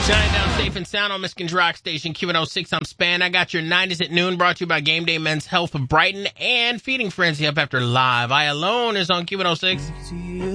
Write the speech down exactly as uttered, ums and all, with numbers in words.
Shining down safe and sound on Michigan's Rock Station, Q one oh six. I'm Span. I got your nineties at noon, brought to you by Game Day Men's Health of Brighton and Feeding Frenzy up after live. I Alone is on Q one oh six.